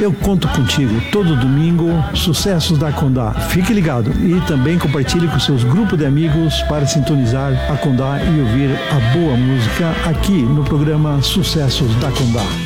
Eu conto contigo todo domingo, sucessos da Condá. Fique ligado e também compartilhe com seus grupos de amigos para sintonizar a Condá e ouvir a boa música aqui no programa Sucessos da Condá.